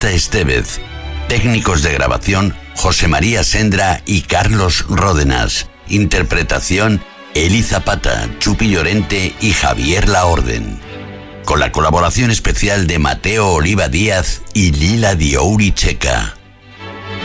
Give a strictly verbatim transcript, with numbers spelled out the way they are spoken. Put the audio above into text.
Marta Estevez. Técnicos de grabación, José María Sendra y Carlos Ródenas. Interpretación, Eli Zapata, Chupi Llorente y Javier Laorden. Con la colaboración especial de Mateo Oliva Díaz y Lila Diouri Checa.